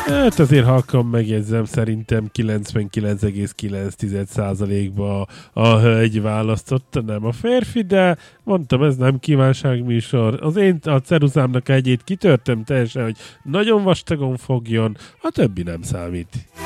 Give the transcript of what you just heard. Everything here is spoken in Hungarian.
Hát azért halkan megjegyzem, szerintem 99,9%-ba a hölgy választotta, nem a férfi, de mondtam, ez nem kívánságműsor. A ceruzámnak egyét kitörtem teljesen, hogy nagyon vastagon fogjon, a többi nem számít.